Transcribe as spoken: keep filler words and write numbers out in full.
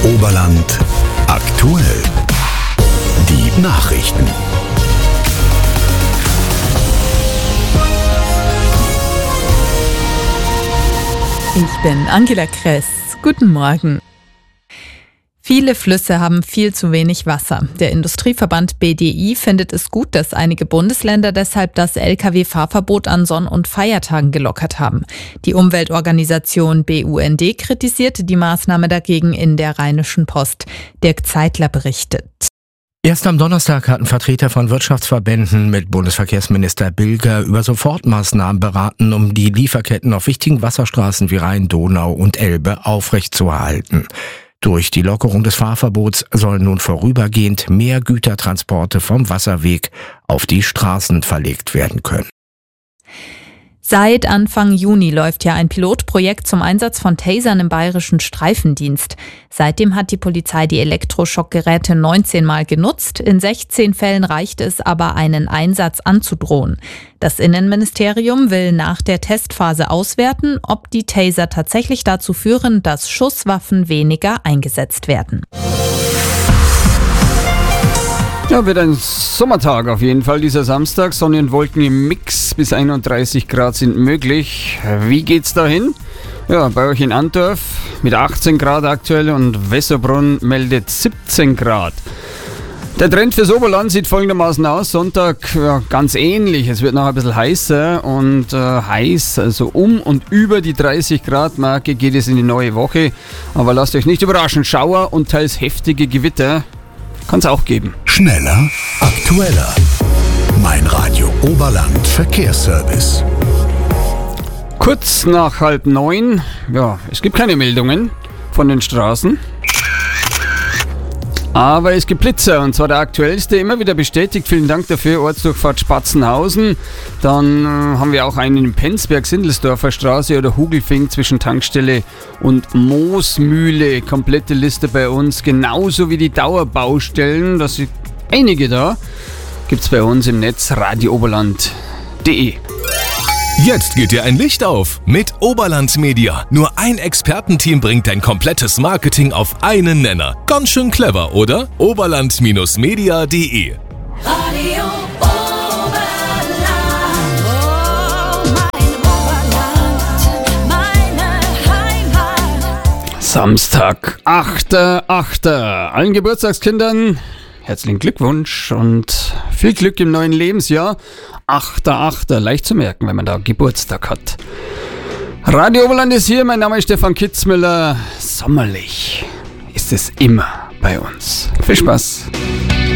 Oberland aktuell. Die Nachrichten. Ich bin Angela Kress. Guten Morgen. Viele Flüsse haben viel zu wenig Wasser. Der Industrieverband B D I findet es gut, dass einige Bundesländer deshalb das L K W-Fahrverbot an Sonn- und Feiertagen gelockert haben. Die Umweltorganisation B U N D kritisierte die Maßnahme dagegen in der Rheinischen Post. Dirk Zeitler berichtet. Erst am Donnerstag hatten Vertreter von Wirtschaftsverbänden mit Bundesverkehrsminister Bilger über Sofortmaßnahmen beraten, um die Lieferketten auf wichtigen Wasserstraßen wie Rhein, Donau und Elbe aufrechtzuerhalten. Durch die Lockerung des Fahrverbots sollen nun vorübergehend mehr Gütertransporte vom Wasserweg auf die Straßen verlegt werden können. Seit Anfang Juni läuft ja ein Pilotprojekt zum Einsatz von Tasern im bayerischen Streifendienst. Seitdem hat die Polizei die Elektroschockgeräte neunzehn Mal genutzt. In sechzehn Fällen reicht es aber, einen Einsatz anzudrohen. Das Innenministerium will nach der Testphase auswerten, ob die Taser tatsächlich dazu führen, dass Schusswaffen weniger eingesetzt werden. Ja, wird ein Sommertag auf jeden Fall dieser Samstag. Sonne und Wolken im Mix, bis einunddreißig Grad sind möglich. Wie geht's dahin? Ja, bei euch in Antwerp mit achtzehn Grad aktuell und Wesserbrunn meldet siebzehn Grad. Der Trend fürs Oberland sieht folgendermaßen aus. Sonntag ja, ganz ähnlich. Es wird noch ein bisschen heißer und äh, heiß, also um und über die dreißig Grad Marke geht es in die neue Woche. Aber lasst euch nicht überraschen, Schauer und teils heftige Gewitter kann es auch geben. Schneller, aktueller. Mein Radio Oberland Verkehrsservice. Kurz nach halb neun. Ja, es gibt keine Meldungen von den Straßen. Aber es gibt Blitzer, und zwar der aktuellste, immer wieder bestätigt. Vielen Dank dafür, Ortsdurchfahrt Spatzenhausen. Dann äh, haben wir auch einen in Penzberg-Sindelsdorfer Straße oder Hugelfing zwischen Tankstelle und Moosmühle. Komplette Liste bei uns, genauso wie die Dauerbaustellen. Das sind einige da. Gibt's bei uns im Netz radiooberland punkt de. Jetzt geht dir ein Licht auf mit Oberland Media. Nur ein Expertenteam bringt dein komplettes Marketing auf einen Nenner. Ganz schön clever, oder? oberland Media punkt de. Radio Oberland, oh, mein Oberland, meine Heimat. Samstag, achter achter Allen Geburtstagskindern herzlichen Glückwunsch und viel Glück im neuen Lebensjahr. achter achter leicht zu merken, wenn man da Geburtstag hat. Radio Oberland ist hier, mein Name ist Stefan Kitzmüller. Sommerlich ist es immer bei uns. Viel Spaß.